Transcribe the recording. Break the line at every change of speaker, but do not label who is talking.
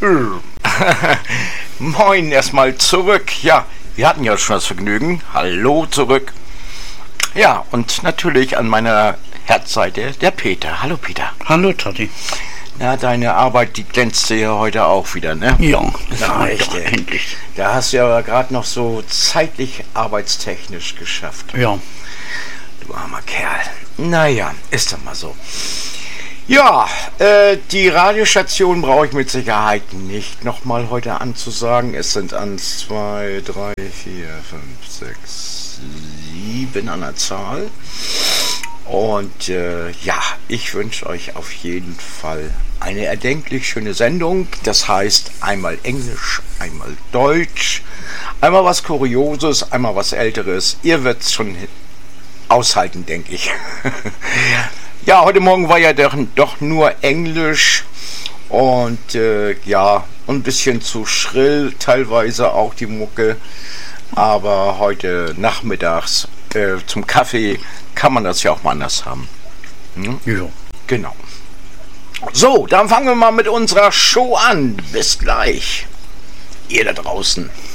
Moin erstmal zurück. Ja, wir hatten ja schon das Vergnügen. Hallo zurück. Ja, und natürlich an meiner Herzseite der Peter. Hallo Peter.
Hallo Totti.
Na, deine Arbeit, die glänzte ja heute auch wieder, ne?
Ja,
Na, echt,
endlich.
Da hast du ja gerade noch so zeitlich arbeitstechnisch geschafft.
Ja.
Du armer Kerl. Naja, ist doch mal so. Ja, die Radiostation brauche ich mit Sicherheit nicht nochmal heute anzusagen. Es sind 1, 2, 3, 4, 5, 6, 7 an der Zahl. Und ja, ich wünsche euch auf jeden Fall eine erdenklich schöne Sendung. Das heißt, einmal Englisch, einmal Deutsch, einmal was Kurioses, einmal was Älteres. Ihr werdet es schon aushalten, denke ich. Ja, heute Morgen war ja doch nur Englisch und ja, ein bisschen zu schrill, teilweise auch die Mucke. Aber heute nachmittags zum Kaffee kann man das ja auch mal anders haben. Hm?
Ja.
Genau. So, dann fangen wir mal mit unserer Show an. Bis gleich. Ihr da draußen.